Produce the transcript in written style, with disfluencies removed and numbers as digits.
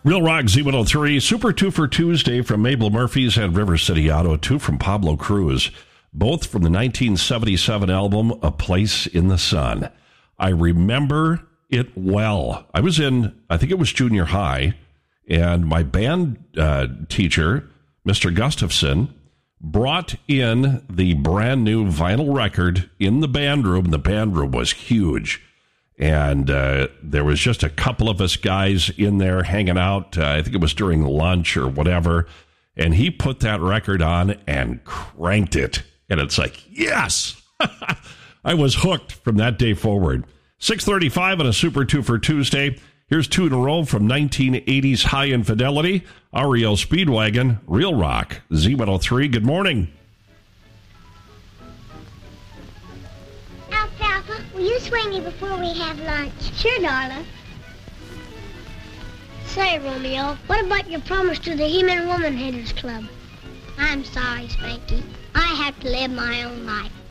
Real Rock Z103, Super 2 for Tuesday from Mabel Murphy's and River City Auto, 2 from Pablo Cruz, both from the 1977 album, A Place in the Sun. I remember it well. I was in, I think it was junior high, and my band teacher, Mr. Gustafson, brought in the brand new vinyl record in the band room. The band room was huge. And there was just a couple of us guys in there hanging out. I think it was during lunch or whatever. And he put that record on and cranked it. And it's like, yes! I was hooked from that day forward. 6:35 on a Super 2 for Tuesday. Here's 2 in a row from 1980s High Infidelity, REO Speedwagon, Real Rock, Z103. Good morning. Alfalfa, will you swing me before we have lunch? Sure, darling. Say, Romeo, what about your promise to the He-Man Woman Haters Club? I'm sorry, Spanky. I have to live my own life.